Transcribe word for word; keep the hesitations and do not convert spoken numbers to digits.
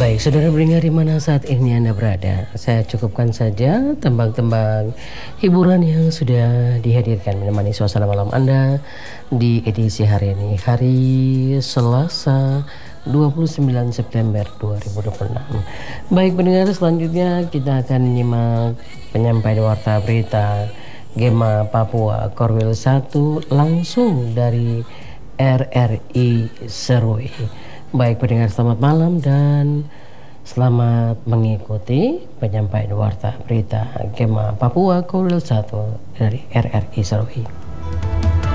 Baik, saudara pendengar di mana saat ini Anda berada, saya cukupkan saja tembang-tembang hiburan yang sudah dihadirkan menemani suasana malam Anda di edisi hari ini, hari Selasa dua puluh sembilan September dua ribu dua puluh enam. Baik pendengar, selanjutnya kita akan menyimak penyampaian warta berita Gema Papua Korwil satu langsung dari R R I Serui. Baik pendengar, selamat malam dan selamat mengikuti penyampaian warta berita Gema Papua Korwil satu dari R R I Serui.